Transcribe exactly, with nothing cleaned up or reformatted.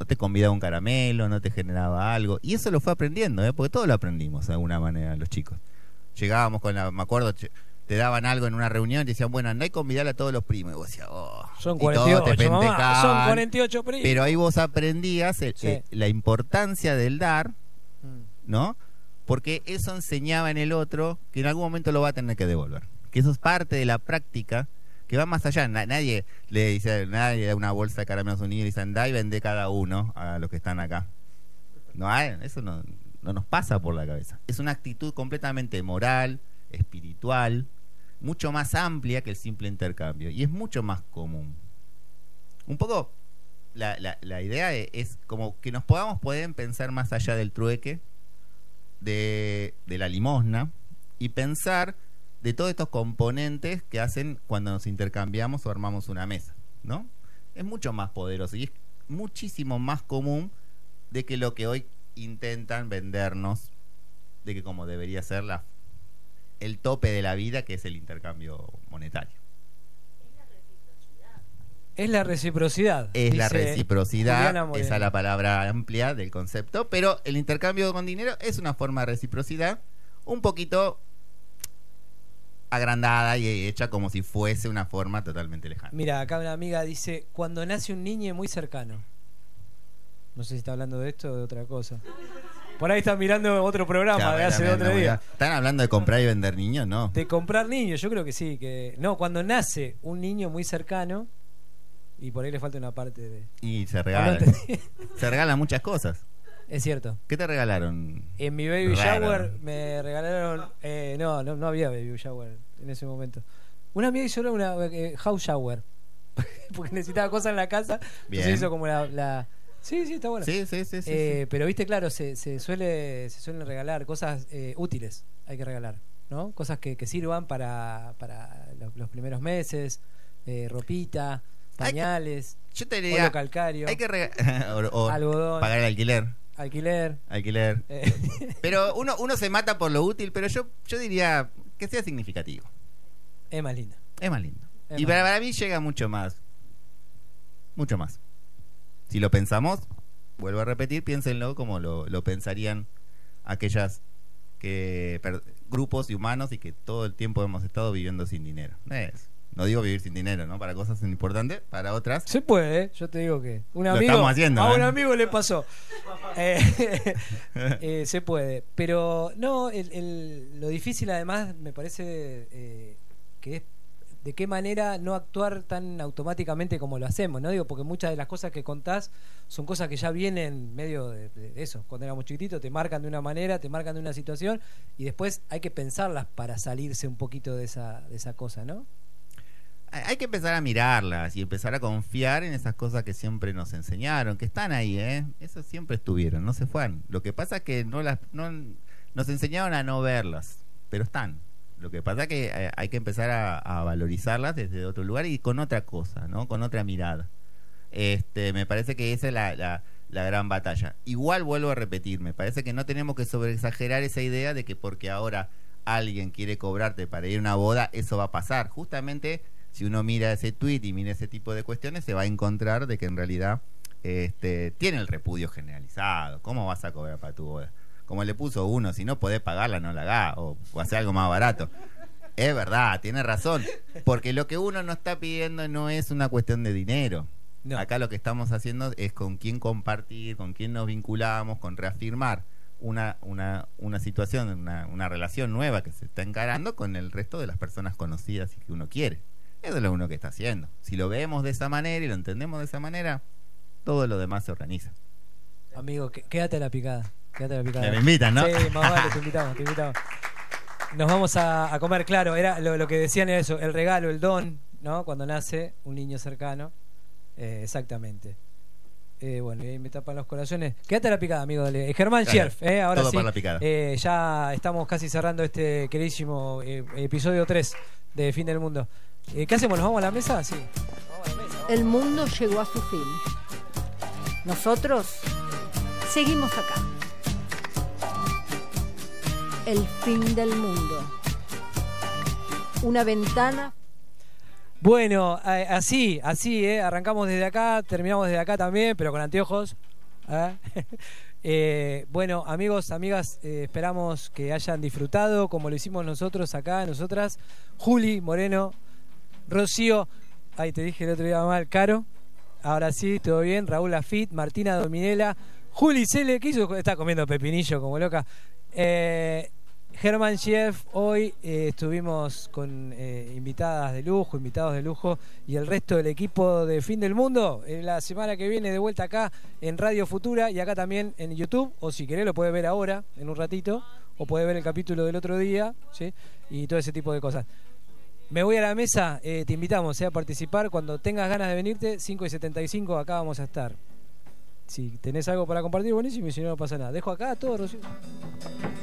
no te convidaba un caramelo, no te generaba algo. Y eso lo fue aprendiendo, ¿eh? Porque todos lo aprendimos de alguna manera los chicos. Llegábamos con la, me acuerdo, te daban algo en una reunión y decían, bueno, no hay que convidar a todos los primos. Y vos decías, oh, son y cuarenta y ocho, todos te mamá, son cuarenta y ocho primos. Pero ahí vos aprendías el, sí. eh, la importancia del dar, ¿no? Porque eso enseñaba en el otro que en algún momento lo va a tener que devolver. Que eso es parte de la práctica que va más allá. Nadie le dice, nadie da una bolsa de caramelos unidos y dice, andá y vende cada uno a los que están acá. No hay, eso no, no nos pasa por la cabeza. Es una actitud completamente moral, espiritual, mucho más amplia que el simple intercambio. Y es mucho más común. Un poco, la, la, la idea es, es como que nos podamos poder pensar más allá del trueque, de, de la limosna, y pensar de todos estos componentes que hacen cuando nos intercambiamos o armamos una mesa, ¿no? Es mucho más poderoso y es muchísimo más común de que lo que hoy intentan vendernos, de que como debería ser la, el tope de la vida, que es el intercambio monetario. Es la reciprocidad. Es la reciprocidad, esa es la palabra amplia del concepto, pero el intercambio con dinero es una forma de reciprocidad un poquito agrandada y hecha como si fuese una forma totalmente lejana. Mira, acá una amiga dice, cuando nace un niño muy cercano. No sé si está hablando de esto o de otra cosa. Por ahí está mirando otro programa claro, de hace otro día. ¿Están hablando de comprar y vender niños? No. De comprar niños, yo creo que sí. Que no, cuando nace un niño muy cercano, y por ahí le falta una parte de... Y se regalan. Se regalan muchas cosas. Es cierto. ¿Qué te regalaron? En mi baby Raro. shower me regalaron... Eh, no, no, no había baby shower en ese momento. Una amiga hizo una eh, house shower. Porque necesitaba cosas en la casa. Bien. Entonces hizo como la... la... Sí, sí, está bueno. Sí, sí, sí. sí, eh, sí. Pero viste, claro, se, se, suele, se suelen regalar cosas eh, útiles. Hay que regalar, ¿no? Cosas que, que sirvan para, para los, los primeros meses. Eh, ropita... pañales, que, yo te diría, óleo calcario, hay que rega- o, o algodón, pagar el alquiler, alquiler, alquiler. Eh. Pero uno uno se mata por lo útil, pero yo yo diría que sea significativo. Es más lindo, es más lindo. Es y más para, lindo. para mí llega mucho más, mucho más. Si lo pensamos, vuelvo a repetir, piénsenlo como lo, lo pensarían aquellas que per, grupos y humanos y que todo el tiempo hemos estado viviendo sin dinero. Es No digo vivir sin dinero, ¿no? Para cosas importantes, para otras. Se puede, ¿eh? Yo te digo que un lo amigo, estamos haciendo, a ¿eh? un amigo le pasó. eh, eh, se puede. Pero no, el, el, lo difícil además me parece eh, que es de qué manera no actuar tan automáticamente como lo hacemos, ¿no? Digo, porque muchas de las cosas que contás son cosas que ya vienen medio de, de eso. Cuando éramos chiquititos te marcan de una manera, te marcan de una situación y después hay que pensarlas para salirse un poquito de esa, de esa cosa, ¿no? Hay que empezar a mirarlas y empezar a confiar en esas cosas que siempre nos enseñaron, que están ahí, ¿eh? Esas siempre estuvieron, no se fueron. Lo que pasa es que no las, no, nos enseñaron a no verlas, pero están. Lo que pasa es que hay que empezar a, a valorizarlas desde otro lugar y con otra cosa, ¿no? Con otra mirada. Este, me parece que esa es la, la, la gran batalla. Igual vuelvo a repetir, me parece que no tenemos que sobreexagerar esa idea de que porque ahora alguien quiere cobrarte para ir a una boda, eso va a pasar. Justamente, si uno mira ese tweet y mira ese tipo de cuestiones, se va a encontrar de que en realidad este, tiene el repudio generalizado. ¿Cómo vas a cobrar para tu boda? Como le puso uno, si no podés pagarla, no la hagas, o, o hacer algo más barato. Es verdad, tiene razón, porque lo que uno no está pidiendo no es una cuestión de dinero. No. Acá lo que estamos haciendo es con quién compartir, con quién nos vinculamos, con reafirmar una, una, una situación, una, una relación nueva que se está encarando con el resto de las personas conocidas y que uno quiere. Eso es lo uno que está haciendo. Si lo vemos de esa manera y lo entendemos de esa manera, todo lo demás se organiza. Amigo, quédate a la picada. Quédate a la picada. Me invitan, ¿no? Sí, más vale, te invitamos, te invitamos. Nos vamos a, a comer, claro, era lo, lo que decían era eso, el regalo, el don, ¿no? Cuando nace un niño cercano. Eh, exactamente. Eh, bueno, y ahí me tapan los corazones. Quédate a la picada, amigo. Dale. Eh, Germán Scherf, eh, ahora todo sí. Para la picada. Eh, ya estamos casi cerrando este queridísimo eh, episodio tres de Fin del Mundo. Eh, ¿Qué hacemos? ¿Nos vamos a la mesa? Sí. Vamos a la mesa, vamos. El mundo llegó a su fin. Nosotros seguimos acá. El fin del mundo. Una ventana. Bueno, eh, así, así, eh, arrancamos desde acá, terminamos desde acá también, pero con anteojos. ¿eh? eh, bueno, amigos, amigas, eh, esperamos que hayan disfrutado como lo hicimos nosotros acá, nosotras. Juli Moreno, Rocío, ahí te dije el otro día mal, Caro. Ahora sí, todo bien. Raúl Lafitte, Martina Dominela, Juli Cele, ¿qué hizo? Está comiendo pepinillo como loca. Eh... Germán Chef, hoy eh, estuvimos con eh, invitadas de lujo, invitados de lujo y el resto del equipo de Fin del Mundo. En la semana que viene de vuelta acá en Radio Futura y acá también en YouTube, o si querés lo puedes ver ahora, en un ratito, o puedes ver el capítulo del otro día, ¿sí? Y todo ese tipo de cosas. Me voy a la mesa, eh, te invitamos eh, a participar. Cuando tengas ganas de venirte, cinco y setenta y cinco acá vamos a estar. Si tenés algo para compartir, buenísimo, y si no, no pasa nada. Dejo acá todo, Rocío.